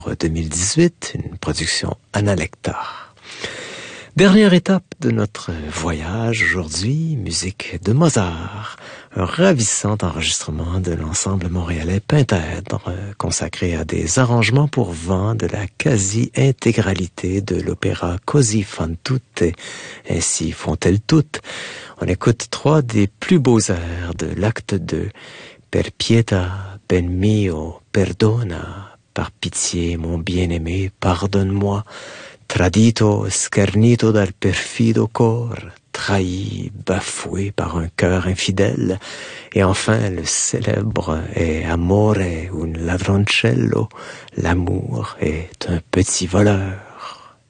2018, une production Analecta. Dernière étape de notre voyage aujourd'hui, musique de Mozart, un ravissant enregistrement de l'ensemble montréalais Pintèdre, consacré à des arrangements pour vent de la quasi-intégralité de l'opéra Così fan tutte, ainsi font-elles toutes. On écoute 3 des plus beaux airs de l'acte 2, Per pietà, ben mio, perdona, par pitié, mon bien-aimé, pardonne-moi, tradito, schernito dal perfido cor, trahi, bafoué par un cœur infidèle, et enfin le célèbre est Amore un ladroncello, l'amour est un petit voleur.